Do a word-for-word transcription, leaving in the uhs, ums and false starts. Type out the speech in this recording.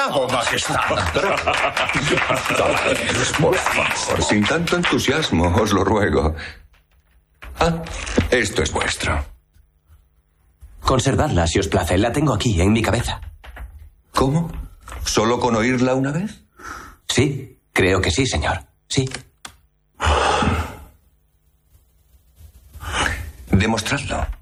Oh, majestad. Por favor, sin tanto entusiasmo, os lo ruego. Ah, esto es vuestro. Conservadla si os place. La tengo aquí, en mi cabeza. ¿Cómo? ¿Solo con oírla una vez? Sí, creo que sí, señor. Sí. Demostradlo.